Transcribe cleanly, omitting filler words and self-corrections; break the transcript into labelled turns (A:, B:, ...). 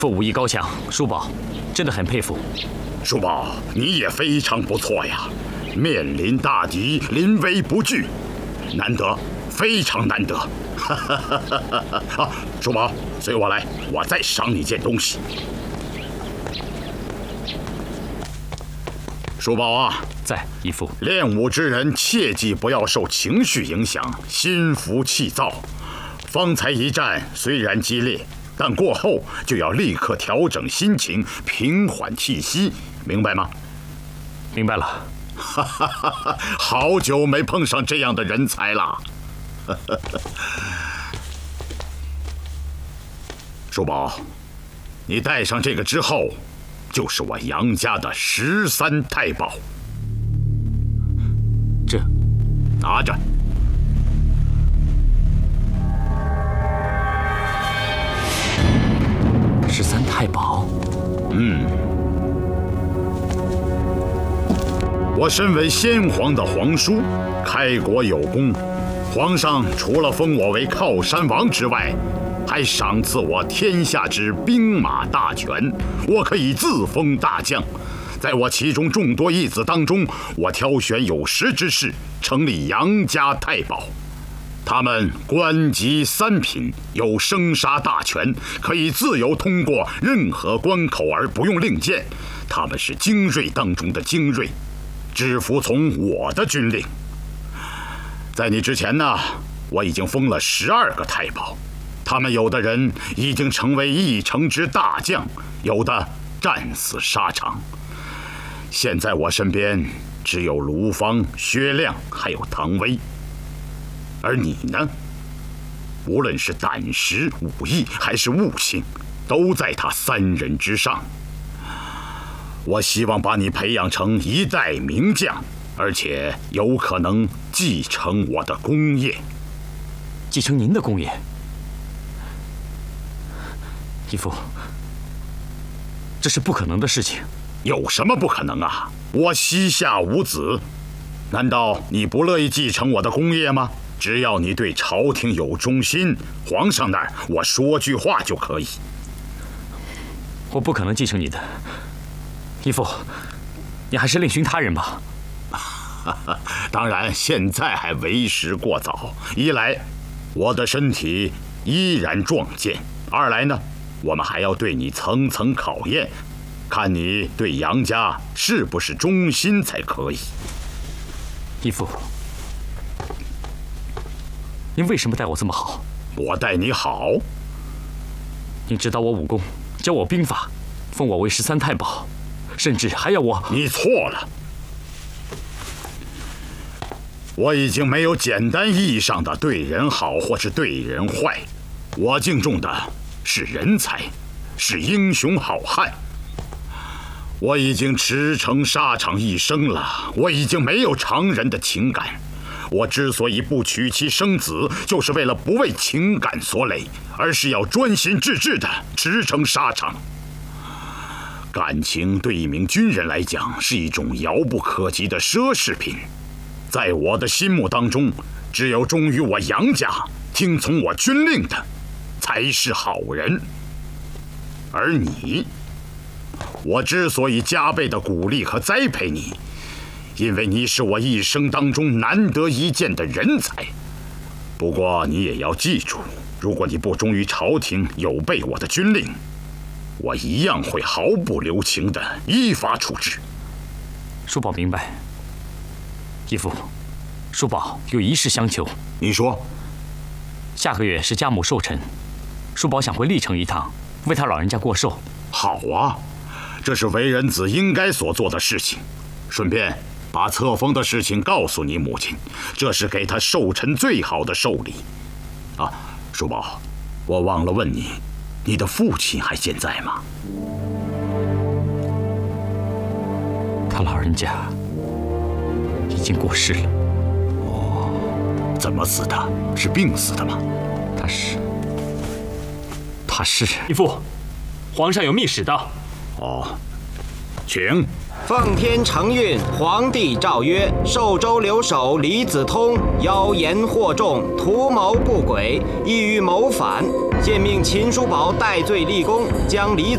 A: 父武艺高强，叔宝真的很佩服。
B: 叔宝，你也非常不错呀，面临大敌，临危不惧，难得，非常难得。啊，叔宝，随我来，我再赏你件东西。叔宝啊，
A: 在，义父。
B: 练武之人切记不要受情绪影响，心浮气躁。方才一战虽然激烈，但过后就要立刻调整心情，平缓气息，明白吗？
A: 明白了。
B: 好久没碰上这样的人才了。叔宝，你带上这个之后，就是我杨家的13太保。
A: 这，
B: 拿着。
A: 13太保。
B: 我身为先皇的皇叔，开国有功，皇上除了封我为靠山王之外，还赏赐我天下之兵马大权，我可以自封大将。在我其中众多义子当中，我挑选有识之士，成立杨家太保。他们官级3品，有生杀大权，可以自由通过任何关口而不用令箭。他们是精锐当中的精锐，只服从我的军令。在你之前呢，我已经封了12个太保，他们有的人已经成为一城之大将，有的战死沙场。现在我身边只有卢芳、薛亮，还有唐威。而你呢？无论是胆识、武艺还是悟性，都在他3人之上。我希望把你培养成一代名将，而且有可能继承我的功业。
A: 继承您的功业？义父，这是不可能的事情。
B: 有什么不可能啊？我膝下无子，难道你不乐意继承我的功业吗？只要你对朝廷有忠心，皇上那儿我说句话就可以。
A: 我不可能继承你的，义父，你还是另寻他人吧。
B: 当然，现在还为时过早。一来，我的身体依然壮健；二来呢，我们还要对你层层考验，看你对杨家是不是忠心才可以。
A: 义父，您为什么待我这么好？
B: 我待你好。
A: 您指导我武功，教我兵法，封我为13太保，甚至还要我……
B: 你错了。我已经没有简单意义上的对人好或是对人坏，我敬重的是人才，是英雄好汉。我已经驰骋沙场一生了，我已经没有常人的情感。我之所以不娶妻生子，就是为了不为情感所累，而是要专心致志地驰骋沙场。感情对一名军人来讲是一种遥不可及的奢侈品，在我的心目当中，只有忠于我杨家、听从我军令的，才是好人。而你，我之所以加倍的鼓励和栽培你，因为你是我一生当中难得一见的人才。不过你也要记住，如果你不忠于朝廷，有悖我的军令，我一样会毫不留情地依法处置。
A: 叔宝明白。义父，叔宝有一事相求。
B: 你说。
A: 下个月是家母寿辰，叔宝想回历城一趟，为他老人家过寿。
B: 好啊，这是为人子应该所做的事情。顺便把册封的事情告诉你母亲，这是给她寿辰最好的寿礼。啊，叔宝，我忘了问你，你的父亲还健在吗？
A: 他老人家已经过世了。
B: 哦，怎么死的？是病死的吗？
A: 他是。
C: 义父，皇上有密使到。
B: 哦，请。
D: 奉天承运，皇帝诏曰：寿州留守李子通妖言惑众，图谋不轨，意欲谋反，现命秦叔宝戴罪立功，将李